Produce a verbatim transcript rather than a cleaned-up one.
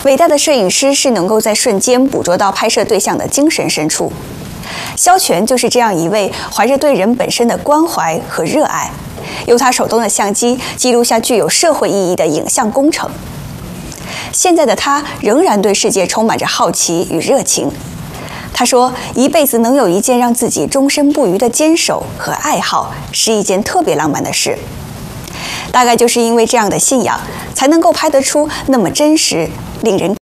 伟大的摄影师是能够在瞬间捕捉到拍摄对象的精神深处。萧全就是这样一位怀着对人本身的关怀和热爱，用他手中的相机记录下具有社会意义的影像工程。现在的他仍然对世界充满着好奇与热情。他说，一辈子能有一件让自己终身不渝的坚守和爱好，是一件特别浪漫的事。大概就是因为这样的信仰，才能够拍得出那么真实、令人